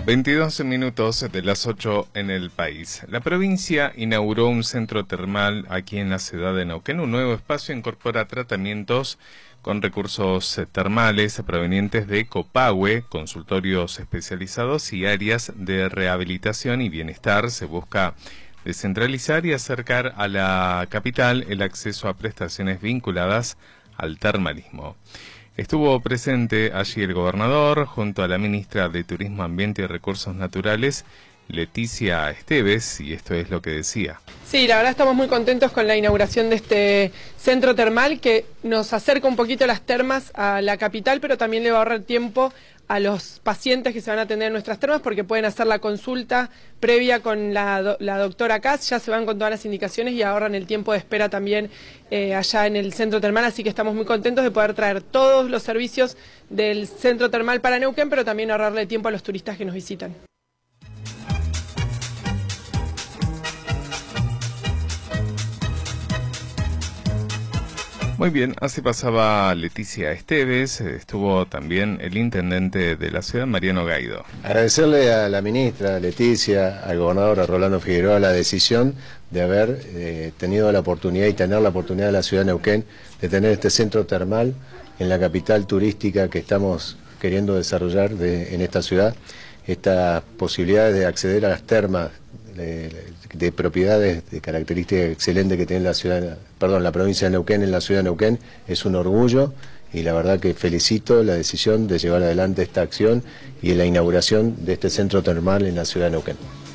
22 minutos de las 8 en el país. La provincia inauguró un centro termal aquí en la ciudad de Neuquén. Un nuevo espacio incorpora tratamientos con recursos termales provenientes de Copagüe, consultorios especializados y áreas de rehabilitación y bienestar. Se busca descentralizar y acercar a la capital el acceso a prestaciones vinculadas al termalismo. Estuvo presente allí el gobernador junto a la ministra de Turismo, Ambiente y Recursos Naturales, Leticia Esteves, y esto es lo que decía. Sí, la verdad estamos muy contentos con la inauguración de este centro termal que nos acerca un poquito las termas a la capital, pero también le va a ahorrar tiempo a los pacientes que se van a atender en nuestras termas porque pueden hacer la consulta previa con la doctora Kass, ya se van con todas las indicaciones y ahorran el tiempo de espera también allá en el centro termal, así que estamos muy contentos de poder traer todos los servicios del centro termal para Neuquén, pero también ahorrarle tiempo a los turistas que nos visitan. Muy bien, así pasaba Leticia Esteves, estuvo también el intendente de la ciudad, Mariano Gaido. Agradecerle a la ministra Leticia, al gobernador Rolando Figueroa, la decisión de haber tenido la oportunidad y tener la oportunidad de la ciudad de Neuquén de tener este centro termal en la capital turística que estamos queriendo desarrollar en esta ciudad. Estas posibilidades de acceder a las termas de propiedades de características excelentes que tiene la provincia de Neuquén en la ciudad de Neuquén es un orgullo y la verdad que felicito la decisión de llevar adelante esta acción y la inauguración de este centro termal en la ciudad de Neuquén.